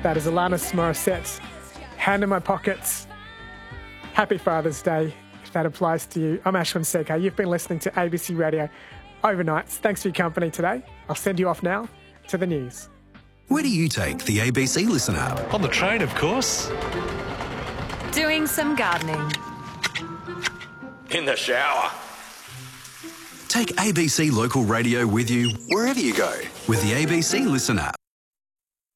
That is Alanis Morissette. Hand in my pockets. Happy Father's Day, if that applies to you. I'm Ashwin Sekhar. You've been listening to ABC Radio Overnights. Thanks for your company today. I'll send you off now to the news. Where do you take the ABC Listen app? On the train, of course. Doing some gardening. In the shower. Take ABC Local Radio with you wherever you go with the ABC Listen app.